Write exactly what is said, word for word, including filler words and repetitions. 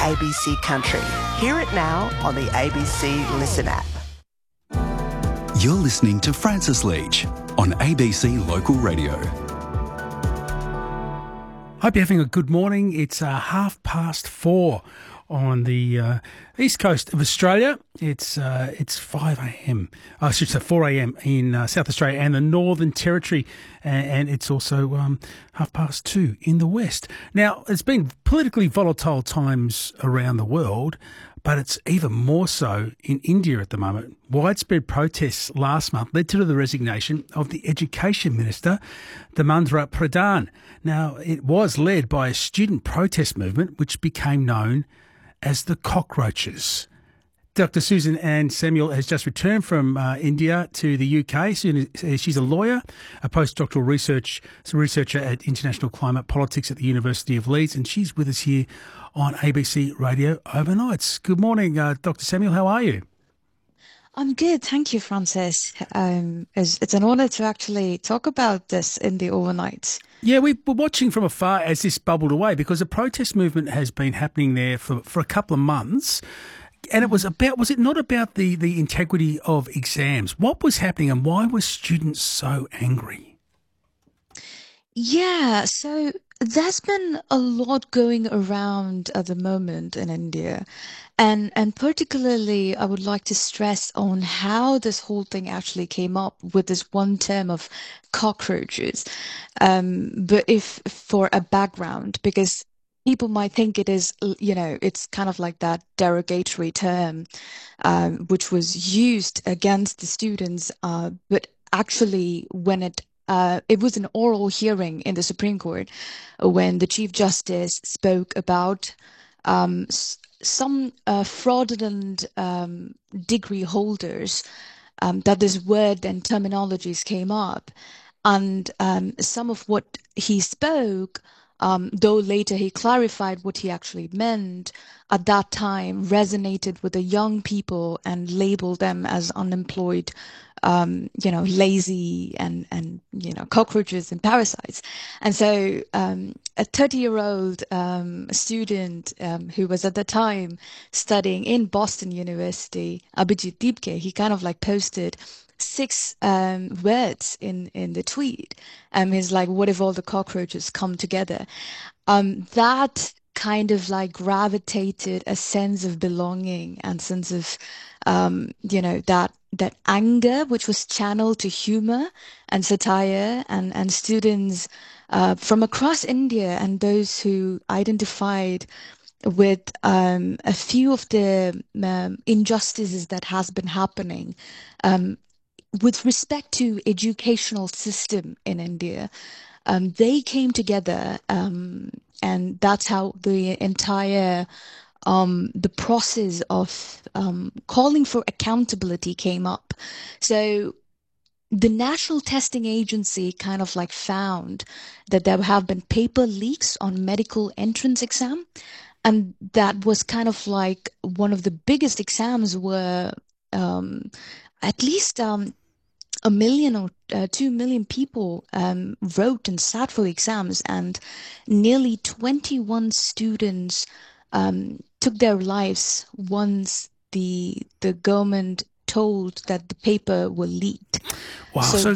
A B C Country. Hear it now on the A B C Listen app. You're listening to Francis Leach on A B C Local Radio. Hope you're having a good morning. It's uh, half past four on the uh, east coast of Australia. It's uh, it's five a.m. I should say four a.m. in uh, South Australia and the Northern Territory, and, and it's also um, half past two in the west. Now, it's been politically volatile times around the world, but it's even more so in India at the moment. Widespread protests last month led to the resignation of the Education Minister, Dharmendra Pradhan. Now, it was led by a student protest movement which became known as the Cockroaches. Doctor Susan Ann Samuel has just returned from uh, India to the U K. She's a lawyer, a postdoctoral research researcher at International Climate Politics at the University of Leeds, and she's with us here on A B C Radio Overnights. Good morning, uh, Doctor Samuel. How are you? I'm good. Thank you, Francis. Um, it's, it's an honour to actually talk about this in the overnights. Yeah, we were watching from afar as this bubbled away because the protest movement has been happening there for, for a couple of months. And it was about, was it not about the, the integrity of exams? What was happening and why were students so angry? Yeah, so there's been a lot going around at the moment in India. And and particularly, I would like to stress on how this whole thing actually came up with this one term of cockroaches. Um, but if for a background, because people might think it is, you know, it's kind of like that derogatory term, um, which was used against the students. Uh, but actually, when it Uh, it was an oral hearing in the Supreme Court when the Chief Justice spoke about um, s- some uh, fraudulent um, degree holders, um, that this word and terminologies came up. And um, some of what he spoke, um, though later he clarified what he actually meant, at that time resonated with the young people and labeled them as unemployed, um, you know, lazy and, and, you know, cockroaches and parasites. And so um, a thirty-year-old um, student um, who was at the time studying in Boston University, Abhijit Deepke, he kind of like posted six um, words in, in the tweet. Um, he's like, what if all the cockroaches come together? Um, that kind of like gravitated a sense of belonging and sense of, um, you know, that that anger, which was channeled to humor and satire, and, and students uh, from across India and those who identified with um, a few of the um, injustices that has been happening um, with respect to educational system in India. Um, they came together, um, and that's how the entire um, the process of um, calling for accountability came up. So the National Testing Agency kind of like found that there have been paper leaks on medical entrance exam, and that was kind of like one of the biggest exams where um, at least um, a million or uh, two million people um, wrote and sat for the exams, and nearly twenty-one students um, took their lives once the the government told that the paper were leaked. Wow. So, So